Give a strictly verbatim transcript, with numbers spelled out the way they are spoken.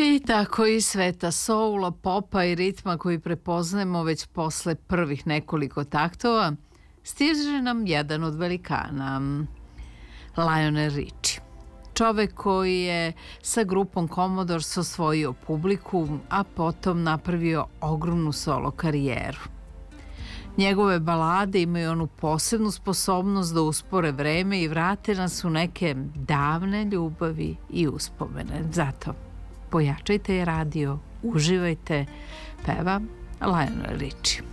I tako i sveta soula, popa i ritma koji prepoznajemo već posle prvih nekoliko taktova, stiže nam jedan od velikana, Lionel Richie. Čovek koji je sa grupom Commodores osvojio publiku, a potom napravio ogromnu solo karijeru. Njegove balade imaju onu posebnu sposobnost da uspore vreme i vrate nas u neke davne ljubavi i uspomene. Zato pojačajte radio, uživajte, peva Lionel Richie.